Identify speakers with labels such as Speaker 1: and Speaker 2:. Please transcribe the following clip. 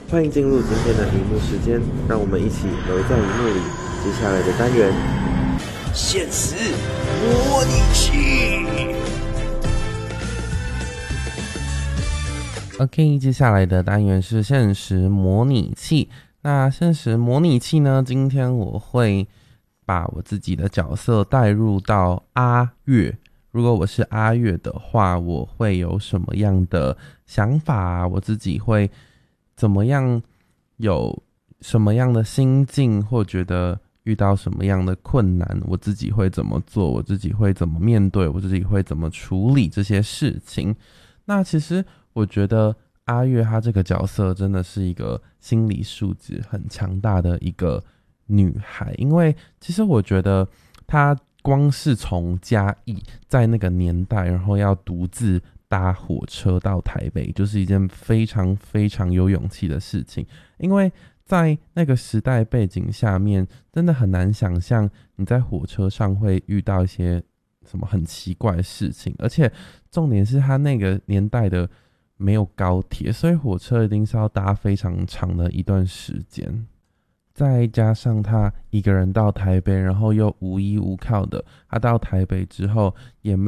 Speaker 1: 欢迎进入今天的荧幕时间，让我们一起留在荧幕里。接下来的单元，
Speaker 2: 现实模拟器。
Speaker 3: OK， 接下来的单元是现实模拟器。那现实模拟器呢，今天我会把我自己的角色带入到阿月。如果我是阿月的话，我会有什么样的想法啊？我自己会怎么样，有什么样的心境，或觉得遇到什么样的困难，我自己会怎么做，我自己会怎么面对，我自己会怎么处理这些事情。那其实我觉得阿月她这个角色真的是一个心理素质很强大的一个女孩，因为其实我觉得她光是从嘉义在那个年代，然后要独自搭火车到台北，就是一件非常非常有勇气的事情。因为在那个时代背景下面，真的很难想象你在火车上会遇到一些什么很奇怪的事情，而且重点是他那个年代的没有高铁，所以火车一定是要搭非常长的一段时间。再加上他一个人到台北，然后又无依无靠的，他到台北之后也没